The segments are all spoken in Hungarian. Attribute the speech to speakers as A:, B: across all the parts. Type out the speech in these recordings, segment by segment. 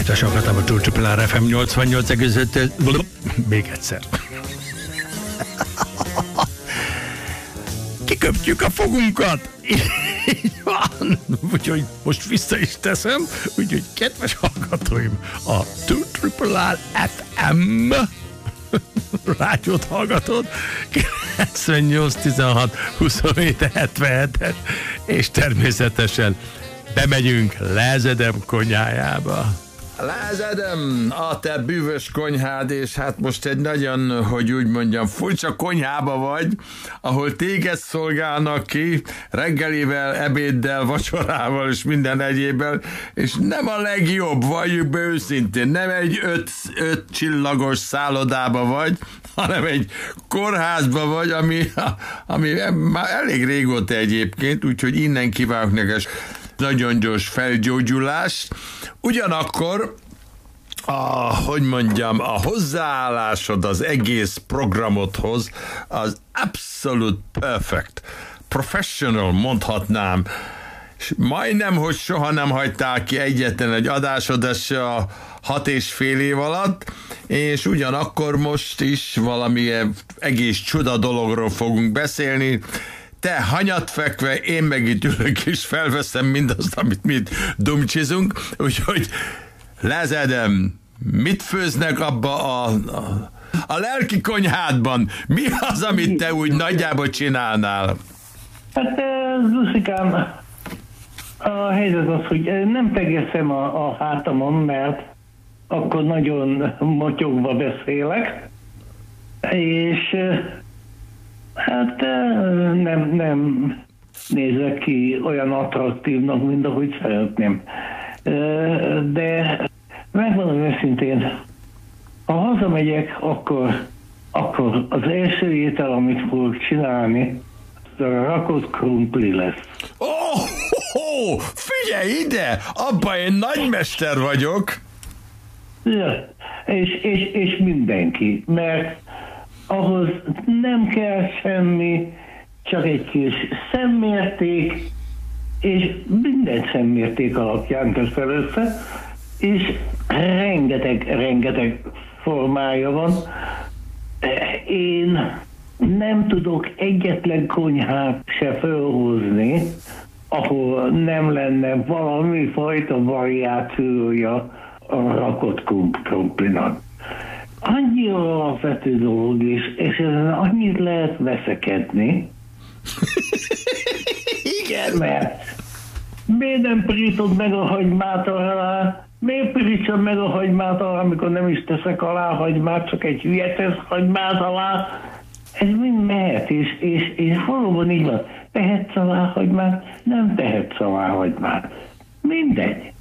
A: Kedves hallgatom a Triple FM 88,5. Még egyszer. Kiköpjük a fogunkat. Így van. Úgyhogy most vissza is teszem. Úgyhogy kedves hallgatóim, a Triple FM rádiót hallgatod, 98 16 27 77-es, és természetesen bemegyünk Lázedem konyhájába.
B: Lázedem, a te bűvös konyhád, és hát most egy nagyon, hogy úgy mondjam, furcsa konyhába vagy, ahol téged szolgálnak ki reggelivel, ebéddel, vacsorával és minden egyébben, és nem a legjobb, valljuk be őszintén, nem egy 5 csillagos szállodába vagy, hanem egy kórházba vagy, ami már elég régóta egyébként, úgyhogy innen kívánok neked nagyon gyors felgyógyulást. Ugyanakkor a hozzáállásod az egész programodhoz az abszolút perfect, professional mondhatnám, és majdnem, hogy soha nem hagytál ki egyetlen egy adásod se a 6,5 év alatt, és ugyanakkor most is valami egész csuda dologról fogunk beszélni. Te hanyat fekve, én meg itt ülök és felveszem mindazt, amit mi dumcsizunk, úgyhogy Lázedem, mit főznek abba a lelki konyhádban? Mi az, amit te úgy nagyjából csinálnál?
C: Hát, Zuszikám, a helyzet az, hogy nem tegeszem a hátamon, mert akkor nagyon motyogva beszélek, és hát nem nézek ki olyan attraktívnak, mint ahogy szeretném. De megmondom őszintén, ha hazamegyek, akkor az első étel, amit fogok csinálni, az a rakott krumpli lesz.
B: Figyelj ide! Abba én nagymester vagyok!
C: Ja, és mindenki, mert ahhoz nem kell semmi, csak egy kis szemmérték, és minden szemmérték alapján teszel össze, és rengeteg formája van. Én nem tudok egyetlen konyhát se felhozni, ahol nem lenne valami fajta variációja a rakott krumplinak. Annyira alapvető dolog, és ezen annyit lehet veszekedni.
B: Igen.
C: Mert miért nem pirítod meg a hagymát alá? Miért pirítsam meg a hagymát alá, amikor nem is teszek alá hagymát, csak egy hülyetesz hagymát alá? Ez mind mehet, és valóban így van. Tehetsz alá hagymát, nem tehetsz alá hagymát. Mindegy.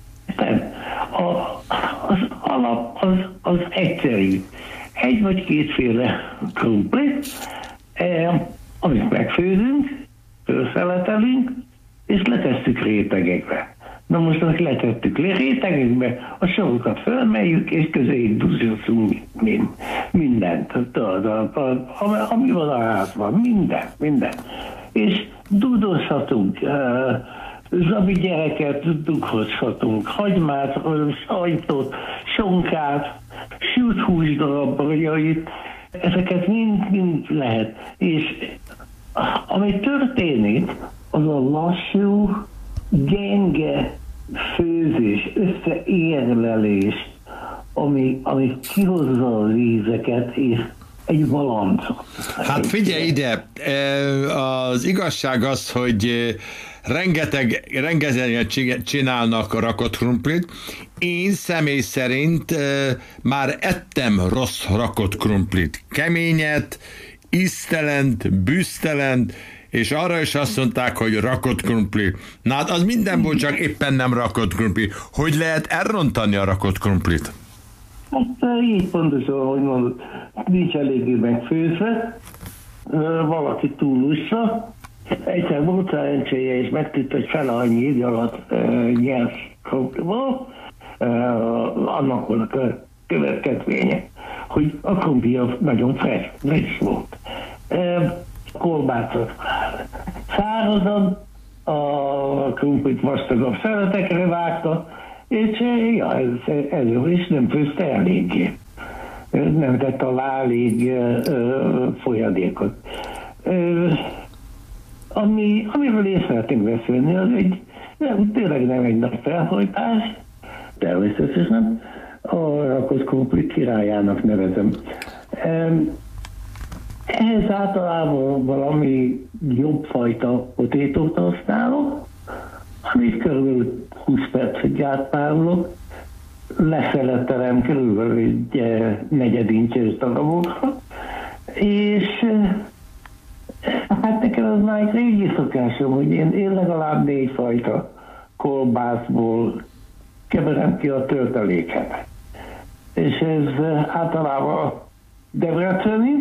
C: Az alap az egyszerű. Egy vagy kétféle krumpli, amit megfőzünk, felszeletelünk, és letesszük rétegekbe. Na most, amit letettük rétegekbe, a sorokat felmeljük, és közé duzsaszunk mindent. Ami van a házban, minden. És dudozhatunk, zabi gyereket dugozhatunk, hagymát, sajtot, sonkát, sült húsdarabbajait, ezeket mind lehet. És ami történik, az a lassú, gyenge főzés, összeérlelés, ami kihozza az ízeket, és egy balancot.
B: Hát figyelj ide, az igazság az, hogy rengeteget csinálnak a rakott krumplit. Én személy szerint már ettem rossz rakott krumplit. Keményet, íztelent, bűztelent, és arra is azt mondták, hogy rakott krumpli. Na hát az minden volt, csak éppen nem rakott krumpli. Hogy lehet elrontani a rakott krumplit?
C: Hát így pontosan, ahogy mondod, nincs eléggé megfőzve, valaki túlussa. Egyszer volt szerencséje, és megtudta, hogy fele annyi idő alatt nyers krumplival, annak volt a következménye, hogy a krumpli nagyon friss volt. Kolbászot szárazon, a krumplit vastagabb szeletekre vágta, és ja, ez is nem főzte eléggé. Nem tett alá elég folyadékot. Amiről én szeretnék beszélni, az tényleg nem egy nagy felhajtás, természetesen a rakott krumpli királyának nevezem. Ehhez általában valami jobb fajta potétót használok, amit körülbelül 20 percig átpárolok, leszeletelem körülbelül egy negyedincses darabokra, és hát nekem az már egy régi szokásom, hogy én legalább 4 fajta kolbászból keverem ki a tölteléket. És ez általában debreceni,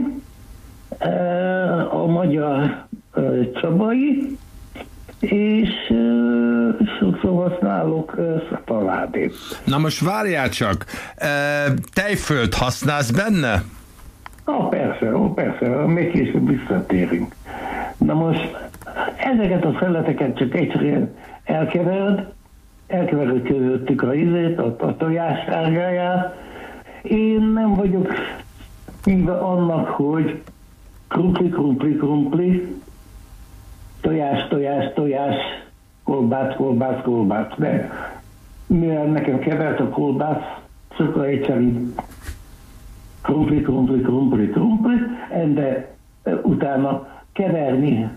C: a magyar csabai, és sokszor használok szapaládét.
B: Na most várjál csak, tejfölt használsz benne?
C: Persze, még később visszatérünk. Na most ezeket a szeleteket csak egyszerűen elkevered közöttük a ízét, a tojás sárgáját. Én nem vagyok híve annak, hogy krumpli, tojás, kolbász, de mivel nekem kevert a kolbász, sokkal egyszerűbb krumpli, de utána keverni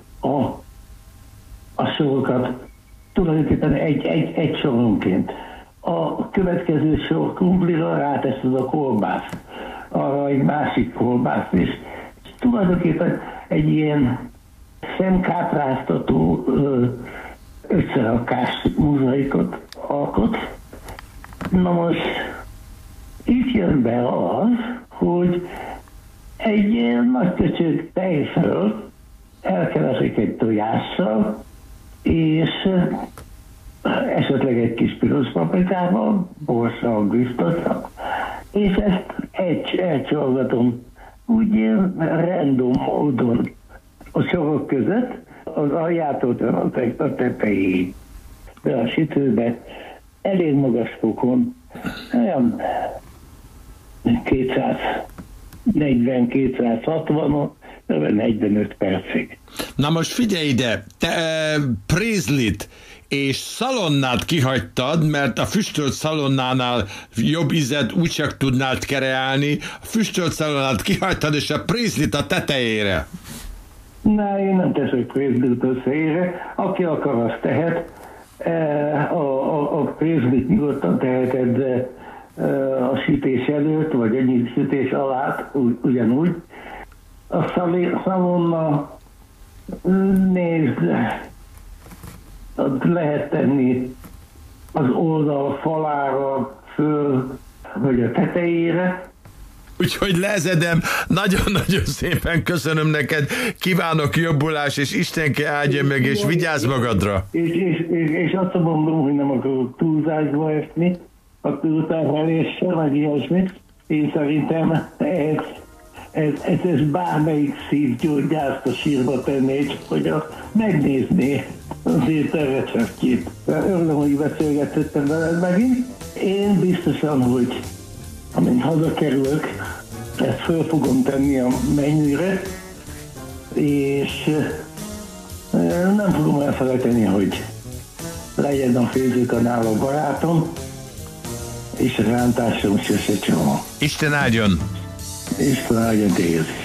C: a sorokat tulajdonképpen egy soronként. A következő sor krumplira ráteszed a kolbászt, arra egy másik kolbászt, és tulajdonképpen egy ilyen szemkápráztató összerakás mozaikot alkot. Na most itt jön be az, hogy egy ilyen nagy köcsög tejföl elkeverik egy tojással, és esetleg egy kis piros paprikával, borssal, biztosan, és ezt elcsorgatom úgy random módon a sorok között, az aljától a tetejéig, de a sütőbe elég magas fokon, olyan 240-260-on, 45 percig.
B: Na most figyelj ide, te prézlit és szalonnát kihagytad, mert a füstölt szalonnánál jobb ízet úgyse tudnál kreálni, a füstölt szalonnát kihagytad, és a prézlit a tetejére.
C: Na, én nem teszek prézlit összeére, aki akar, azt tehet. A prézlit nyugodtan teheted a sütés előtt, vagy ennyi sütés alatt, ugyanúgy. A szalonna, nézd, lehet tenni az oldal falára, föl, vagy a tetejére.
B: Úgyhogy lezedem, nagyon-nagyon szépen köszönöm neked, kívánok jobbulás, és Istenke áldja meg, és vigyázz magadra.
C: És azt mondom, hogy nem akarok túlzásba esni, a túlterheléssel, vagy ilyesmit. Én szerintem ez bármelyik szívgyógyászt a sírba tenné, csak hogy megnézné azért a receptjét. Örülöm, hogy beszélgettettem veled megint. Én biztosan, hogy amint hazakerülök, ezt föl fogom tenni a menüre, és nem fogom elfelejteni, hogy legyen a főzőkanál a barátom, és a rántásom sose csomó.
B: Isten áldjon!
C: Isten áldjon téged is.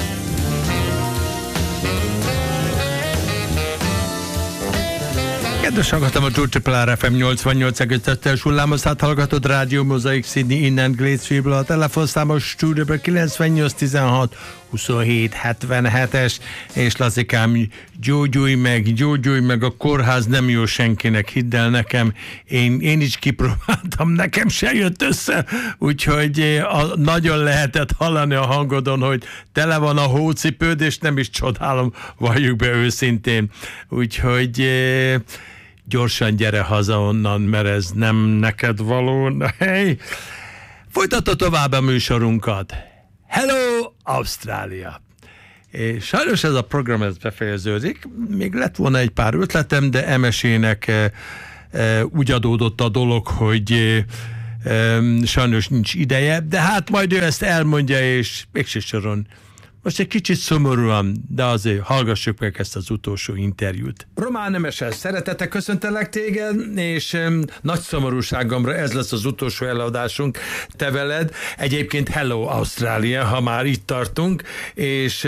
A: Kedves hallgatom, a Csúcsipelár FM 88,5-es hullámos hallgatod, Rádió Mozaik Sydney, innen Glécfieldből, a telefonszámos stúdióban 9816 27 77-es, és Lazikám, gyógyulj meg, a kórház nem jó senkinek, hidd el nekem, én is kipróbáltam, nekem se jött össze, úgyhogy nagyon lehetett hallani a hangodon, hogy tele van a hócipőd, és nem is csodálom, valljuk be őszintén, úgyhogy gyorsan gyere haza onnan, mert ez nem neked való. Hey! Folytatva tovább a műsorunkat. Hello, Ausztrália! És sajnos ez a program befejeződik. Még lett volna egy pár ötletem, de Emesének úgy adódott a dolog, hogy sajnos nincs ideje, de hát majd ő ezt elmondja, és végső soron most egy kicsit szomorúan, de azért hallgassuk meg ezt az utolsó interjút. Román Nemesel, szeretettel köszöntelek téged, és nagy szomorúságomra ez lesz az utolsó előadásunk te veled. Egyébként hello Ausztrália, ha már itt tartunk, és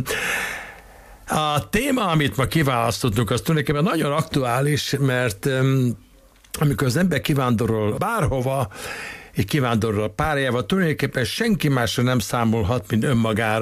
A: a téma, amit ma kiválasztottunk, az tulajdonképpen nagyon aktuális, mert amikor az ember kivándorol bárhova, egy kivándorol párjával, tulajdonképpen senki másra nem számolhat, mint önmagára.